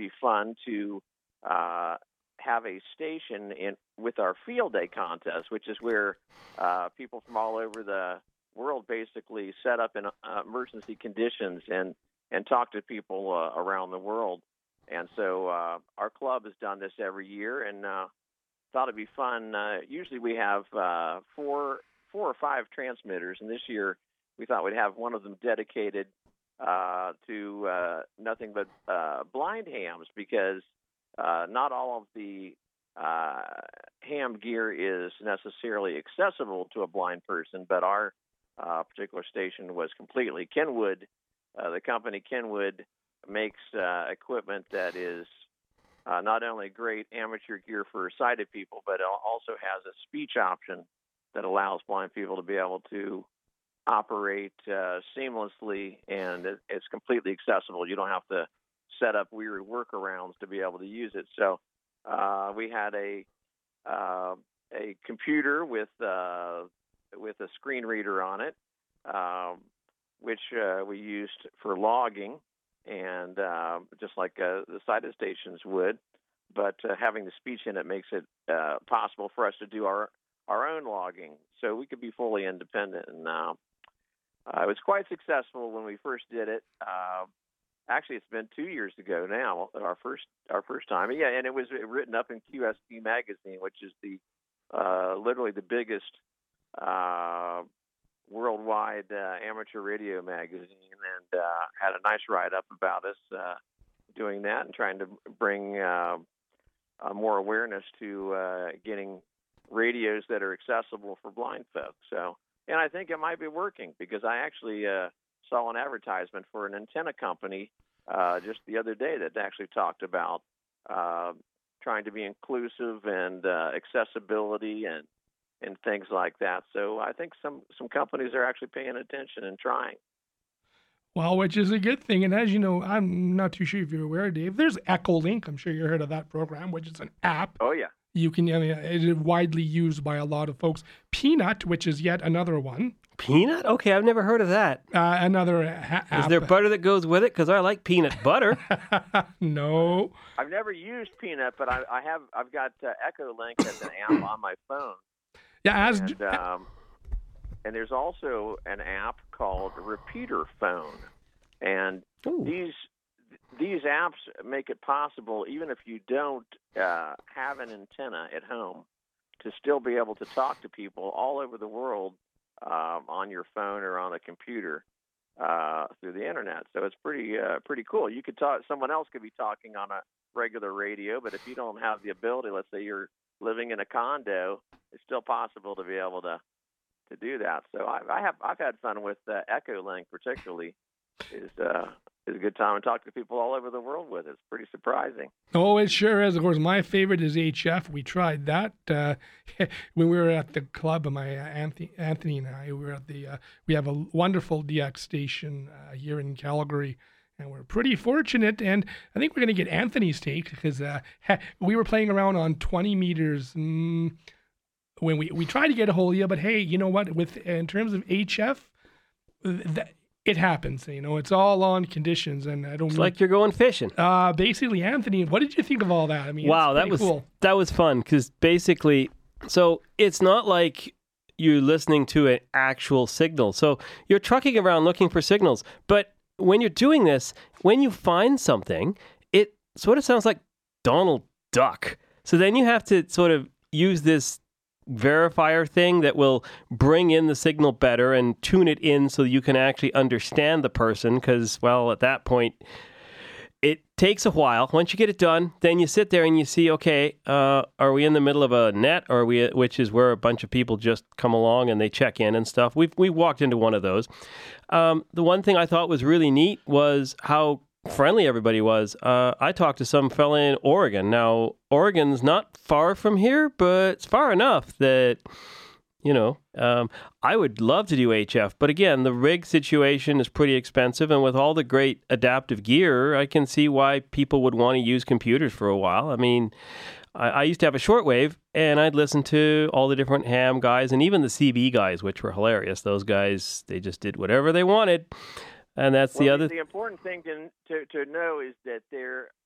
be fun to have a station with our field day contest, which is where people from all over the world basically set up in emergency conditions and talk to people around the world. And so our club has done this every year, and thought it'd be fun. Usually we have four or five transmitters, and this year we thought we'd have one of them dedicated to nothing but blind hams, because not all of the ham gear is necessarily accessible to a blind person, but our particular station was completely. Kenwood, the company Kenwood, makes equipment that is not only great amateur gear for sighted people, but it also has a speech option that allows blind people to be able to operate seamlessly, and it's completely accessible. You don't have to set up weird workarounds to be able to use it. So we had a computer with a screen reader on it, which we used for logging, and just like the sighted stations would, but having the speech in it makes it possible for us to do our own logging, so we could be fully independent. And it was quite successful when we first did it. Actually, it's been 2 years ago now, our first time. Yeah, and it was written up in QSP magazine, which is the literally the biggest worldwide amateur radio magazine, and had a nice write-up about us doing that and trying to bring more awareness to getting radios that are accessible for blind folks. So, and I think it might be working, because I actually saw an advertisement for an antenna company just the other day that actually talked about trying to be inclusive and accessibility and things like that. So I think some companies are actually paying attention and trying. Well, which is a good thing. And as you know, I'm not too sure if you're aware, Dave, there's Echolink. I'm sure you heard of that program, which is an app. Oh, yeah. You can, it is widely used by a lot of folks. Peanut, which is yet another one. Peanut? Okay, I've never heard of that. Another app. Is there butter that goes with it? Because I like peanut butter. No. I've never used Peanut, but I've got Echolink as an app on my phone. Yeah, and there's also an app called Repeater Phone, and these apps make it possible, even if you don't have an antenna at home, to still be able to talk to people all over the world on your phone or on a computer through the internet. So it's pretty cool. You could talk. Someone else could be talking on a regular radio, but if you don't have the ability, let's say you're living in a condo, it's still possible to be able to do that. So I've had fun with Echolink, particularly. Is a good time to talk to people all over the world with. It's pretty surprising. Oh, it sure is. Of course, my favorite is HF. We tried that when we were at the club. Anthony and I, we were at we have a wonderful DX station here in Calgary, and we're pretty fortunate. And I think we're going to get Anthony's take, because we were playing around on 20 meters when we tried to get a hold of you. But hey, you know what? In terms of HF, it happens. It's all on conditions, and I don't. It's like you're going fishing. Basically, Anthony, what did you think of all that? I mean, wow, that was cool. That was fun, because basically, so it's not like you're listening to an actual signal. So you're trucking around looking for signals, but when you're doing this, when you find something, it sort of sounds like Donald Duck. So then you have to sort of use this verifier thing that will bring in the signal better and tune it in so you can actually understand the person, because, well, at that point, it takes a while. Once you get it done, then you sit there and you see, okay, are we in the middle of a net, or which is where a bunch of people just come along and they check in and stuff. We walked into one of those. The one thing I thought was really neat was how friendly everybody was. I talked to some fella in Oregon. Now, Oregon's not far from here, but it's far enough that, I would love to do HF. But again, the rig situation is pretty expensive. And with all the great adaptive gear, I can see why people would want to use computers for a while. I mean, I used to have a shortwave, and I'd listen to all the different ham guys and even the CB guys, which were hilarious. Those guys, they just did whatever they wanted. And that's the other. The important thing to know is that there